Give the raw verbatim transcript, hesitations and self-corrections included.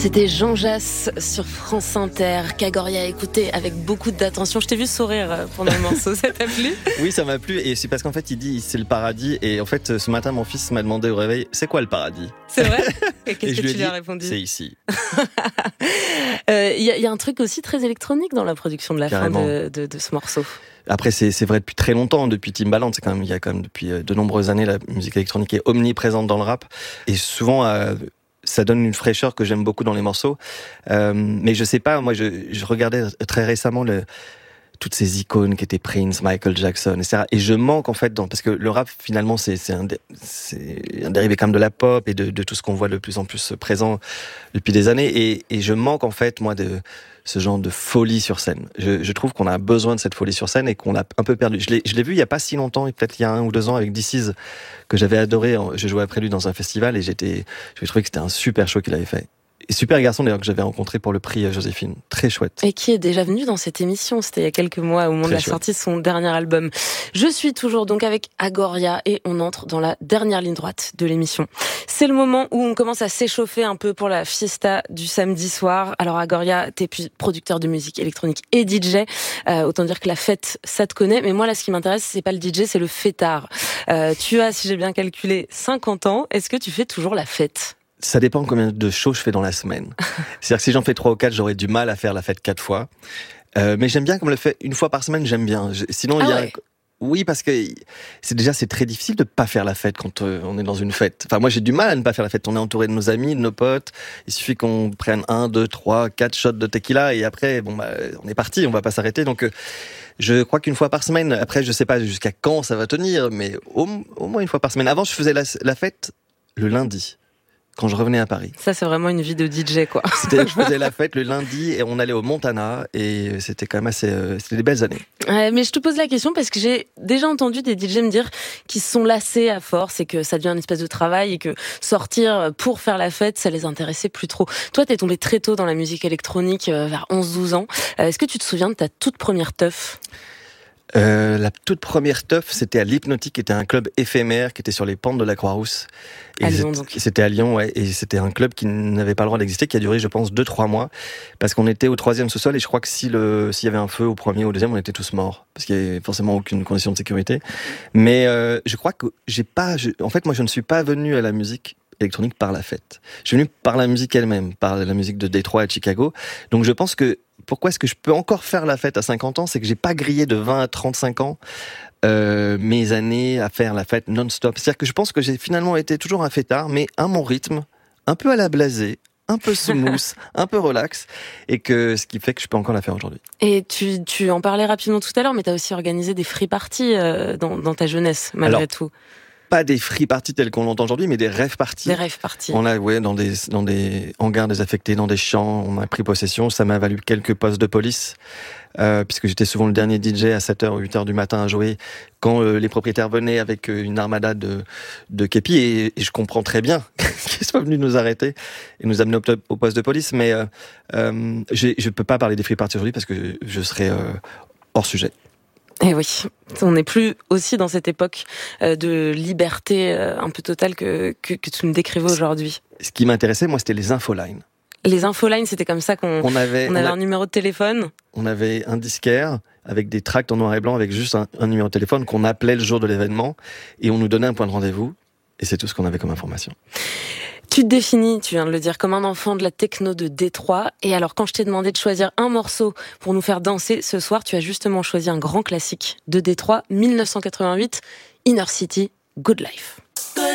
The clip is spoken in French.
C'était Jean Jass sur France Inter, qu'Agoria a écouté avec beaucoup d'attention. Je t'ai vu sourire pendant le morceau, ça t'a plu ? Oui, ça m'a plu, et c'est parce qu'en fait il dit c'est le paradis, et en fait ce matin mon fils m'a demandé au réveil c'est quoi le paradis ? C'est vrai ? Et qu'est-ce et que je lui tu ai lui as dit, répondu ? c'est ici. Il euh, y, y a un truc aussi très électronique dans la production de la Carrément. fin de, de, de ce morceau. Après c'est, c'est vrai depuis très longtemps, depuis Timbaland, c'est quand même, il y a quand même depuis de nombreuses années la musique électronique est omniprésente dans le rap, et souvent euh, ça donne une fraîcheur que j'aime beaucoup dans les morceaux. Euh, mais je sais pas, moi je, je regardais très récemment le, toutes ces icônes qui étaient Prince, Michael Jackson, et cetera. Et je manque en fait, dans, parce que le rap finalement c'est, c'est, un, c'est un dérivé quand même de la pop et de, de tout ce qu'on voit de plus en plus présent depuis des années. Et, et je manque en fait moi de ce genre de folie sur scène. Je, je trouve qu'on a besoin de cette folie sur scène et qu'on l'a un peu perdu. Je l'ai, je l'ai vu il y a pas si longtemps, et peut-être il y a un ou deux ans avec D C is, que j'avais adoré. Je jouais après lui dans un festival et j'étais, j'ai trouvé que c'était un super show qu'il avait fait. Et super garçon d'ailleurs que j'avais rencontré pour le prix Joséphine. Très chouette. Et qui est déjà venu dans cette émission. C'était il y a quelques mois au moment Très de la chouette. sortie de son dernier album. Je suis toujours donc avec Agoria et on entre dans la dernière ligne droite de l'émission. C'est le moment où on commence à s'échauffer un peu pour la fiesta du samedi soir. Alors Agoria, t'es producteur de musique électronique et D J. Euh, autant dire que la fête, ça te connaît. Mais moi là, ce qui m'intéresse, c'est pas le D J, c'est le fêtard. Euh, tu as, si j'ai bien calculé, cinquante ans. Est-ce que tu fais toujours la fête ? Ça dépend combien de shows je fais dans la semaine. C'est-à-dire que si j'en fais trois ou quatre, j'aurais du mal à faire la fête quatre fois. Euh, mais j'aime bien comme le fait une fois par semaine, j'aime bien. Je, sinon, ah il y a ouais. Oui, parce que c'est déjà c'est très difficile de pas faire la fête quand euh, on est dans une fête. Enfin, moi j'ai du mal à ne pas faire la fête. On est entouré de nos amis, de nos potes. Il suffit qu'on prenne un, deux, trois, quatre shots de tequila et après, bon bah, on est parti. On va pas s'arrêter. Donc, euh, je crois qu'une fois par semaine. Après, je sais pas jusqu'à quand ça va tenir, mais au, au moins une fois par semaine. Avant, je faisais la, la fête le lundi, quand je revenais à Paris. Ça, c'est vraiment une vie de D J, quoi. C'était, je faisais la fête le lundi et on allait au Montana et c'était quand même assez, euh, c'était des belles années. Ouais, mais je te pose la question parce que j'ai déjà entendu des D J me dire qu'ils se sont lassés à force et que ça devient une espèce de travail et que sortir pour faire la fête, ça les intéressait plus trop. Toi, t'es tombé très tôt dans la musique électronique, euh, vers onze douze ans. Euh, est-ce que tu te souviens de ta toute première teuf ? Euh, la toute première teuf, c'était à l'Hypnotique, qui était un club éphémère, qui était sur les pentes de la Croix-Rousse. Et à Lyon, donc. C'était à Lyon, ouais. Et c'était un club qui n'avait pas le droit d'exister, qui a duré, je pense, deux, trois mois. Parce qu'on était au troisième sous-sol, et je crois que si le, s'il y avait un feu au premier ou au deuxième, on était tous morts. Parce qu'il y avait forcément aucune condition de sécurité. Mais, euh, je crois que j'ai pas, je, en fait, moi, je ne suis pas venu à la musique électronique par la fête. Je suis venu par la musique elle-même, par la musique de Détroit et de Chicago. Donc je pense que pourquoi est-ce que je peux encore faire la fête à cinquante ans, c'est que j'ai pas grillé de vingt à trente-cinq ans euh, mes années à faire la fête non-stop. C'est-à-dire que je pense que j'ai finalement été toujours un fêtard, mais à mon rythme, un peu à la blasée, un peu smooth, un peu relax, et que ce qui fait que je peux encore la faire aujourd'hui. Et tu, tu en parlais rapidement tout à l'heure, mais tu as aussi organisé des free parties euh, dans, dans ta jeunesse, malgré Alors, tout. Pas des free parties telles qu'on l'entend aujourd'hui, mais des rave parties. Des rave parties. On a, ouais, dans des, dans des hangars désaffectés, dans des champs, on a pris possession. Ça m'a valu quelques postes de police, euh, puisque j'étais souvent le dernier D J à sept heures ou huit heures du matin à jouer, quand euh, les propriétaires venaient avec euh, une armada de, de képis, et, et je comprends très bien qu'ils soient venus nous arrêter et nous amener au, au poste de police, mais euh, euh, je peux pas parler des free parties aujourd'hui parce que je, je serais euh, hors sujet. Eh oui, on n'est plus aussi dans cette époque de liberté un peu totale que, que, que tu me décrivais aujourd'hui. Ce qui m'intéressait, moi, c'était les infolines. Les infolines, c'était comme ça qu'on on avait, on avait on a, un numéro de téléphone. On avait un disquaire avec des tracts en noir et blanc avec juste un, un numéro de téléphone qu'on appelait le jour de l'événement et on nous donnait un point de rendez-vous et c'est tout ce qu'on avait comme information. Tu te définis, tu viens de le dire, comme un enfant de la techno de Détroit. Et alors, quand je t'ai demandé de choisir un morceau pour nous faire danser ce soir, tu as justement choisi un grand classique de Détroit, dix-neuf cent quatre-vingt-huit, Inner City, Good Life.